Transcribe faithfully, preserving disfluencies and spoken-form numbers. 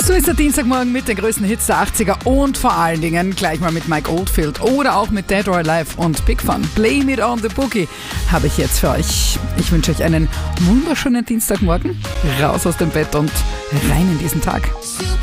So ist der Dienstagmorgen mit den größten Hits der achtziger und vor allen Dingen gleich mal mit Mike Oldfield oder auch mit Dead or Alive und Big Fun. Blame It on the Boogie habe ich jetzt für euch. Ich wünsche euch einen wunderschönen Dienstagmorgen. Raus aus dem Bett und rein in diesen Tag.